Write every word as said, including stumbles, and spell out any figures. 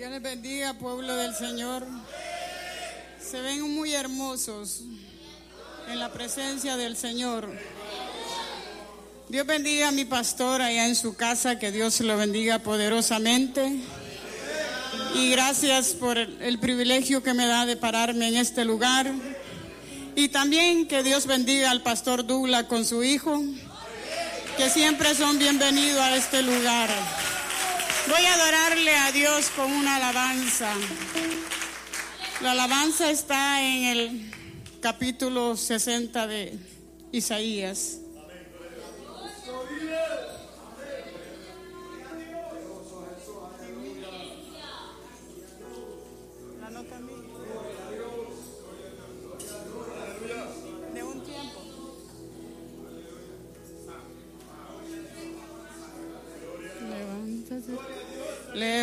Dios les bendiga, pueblo del Señor. Se ven muy hermosos en la presencia del Señor. Dios bendiga a mi pastor allá en su casa, que Dios lo bendiga poderosamente. Y gracias por el, el privilegio que me da de pararme en este lugar. Y también que Dios bendiga al pastor Douglas con su hijo, que siempre son bienvenidos a este lugar. Voy a adorarle a Dios con una alabanza. La alabanza está en el capítulo sesenta de Isaías. La nota mía. De un tiempo. Levántate.